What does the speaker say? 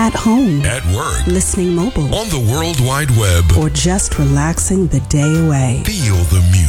at home, at work, listening mobile, on the World Wide Web, or just relaxing the day away. Feel the music.